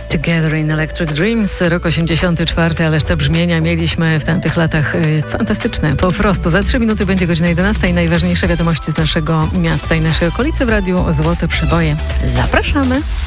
Together in Electric Dreams, rok 84, ależ te brzmienia mieliśmy w tamtych latach fantastyczne. Po prostu za 3 minuty będzie godzina 11 i najważniejsze wiadomości z naszego miasta i naszej okolicy w radiu Złote Przyboje. Zapraszamy!